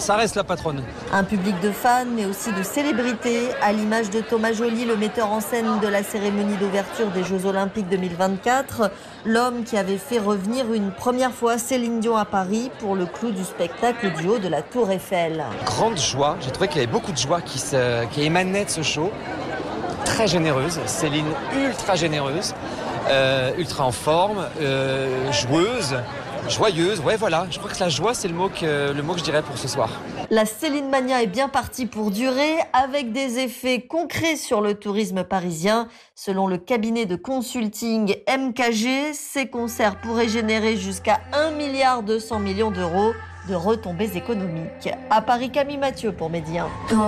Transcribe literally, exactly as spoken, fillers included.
ça reste la patronne. Un public de fans, mais aussi de célébrités, à l'image de Thomas Joly, le metteur en scène de la cérémonie d'ouverture des Jeux Olympiques deux mille vingt-quatre, l'homme qui avait fait revenir une première fois Céline Dion à Paris pour le clou du spectacle du haut de la Tour Eiffel. Grande joie, j'ai trouvé qu'il y avait beaucoup de joie qui, se, qui émanait de ce show. Très généreuse, Céline ultra généreuse, euh, ultra en forme, euh, joueuse, joyeuse. Ouais, voilà, je crois que la joie, c'est le mot que, le mot que je dirais pour ce soir. La Céline Mania est bien partie pour durer, avec des effets concrets sur le tourisme parisien. Selon le cabinet de consulting M K G, ces concerts pourraient générer jusqu'à un milliard deux cents millions d'euros de retombées économiques. À Paris, Camille Mathieu pour Média.